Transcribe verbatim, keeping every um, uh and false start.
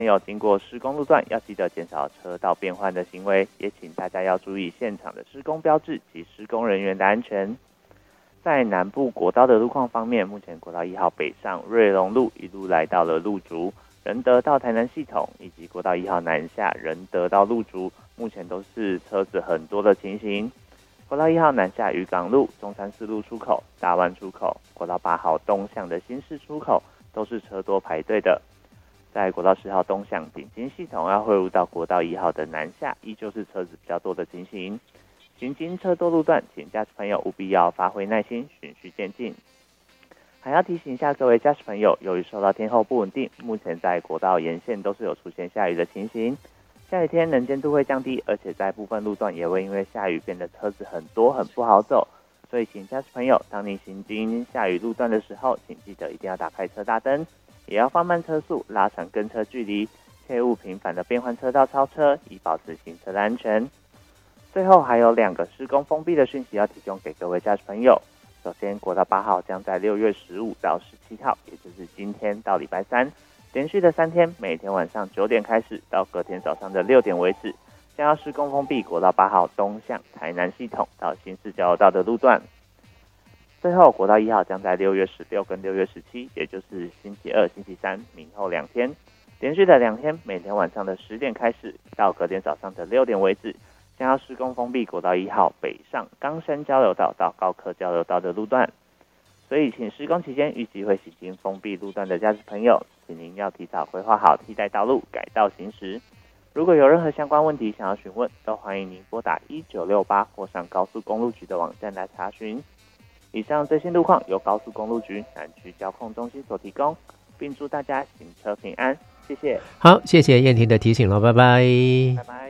有经过施工路段要记得减少车道变换的行为，也请大家要注意现场的施工标志及施工人员的安全。在南部国道的路况方面，目前国道一号北上瑞隆路一路来到了路竹，仁德到台南系统，以及国道一号南下仁德到路竹，目前都是车子很多的情形。国道一号南下渔港路、中山四路出口、大湾出口，国道八号东向的新市出口都是车多排队的。在国道十号东向顶金系统要汇入到国道一号的南下，依旧是车子比较多的情形。行经车多路段，请驾驶朋友务必要发挥耐心，循序渐进。还要提醒一下各位驾驶朋友，由于受到天候不稳定，目前在国道沿线都是有出现下雨的情形。下雨天能见度会降低，而且在部分路段也会因为下雨变得车子很多，很不好走。所以请驾驶朋友，当你行经下雨路段的时候，请记得一定要打开车大灯，也要放慢车速，拉长跟车距离，切勿频繁的变换车道超车，以保持行车的安全。最后还有两个施工封闭的讯息要提供给各位驾驶朋友。首先，国道八号将在六月十五到十七号，也就是今天到礼拜三，连续的三天，每天晚上九点开始到隔天早上的六点为止，将要施工封闭国道八号东向台南系统到新市交流道的路段。最后，国道一号将在六月十六跟六月十七，也就是星期二、星期三明后两天，连续的两天，每天晚上的十点开始到隔天早上的六点为止，将要施工封闭国道一号北上冈山交流道到高科交流道的路段。所以，请施工期间预计会行经封闭路段的驾驶朋友，请您要提早规划好替代道路，改道行驶。如果有任何相关问题想要询问，都欢迎您拨打一九六八或上高速公路局的网站来查询。以上最新路况由高速公路局南区交控中心所提供，并祝大家行车平安，谢谢。 好，谢谢燕婷的提醒了，拜拜。 拜拜。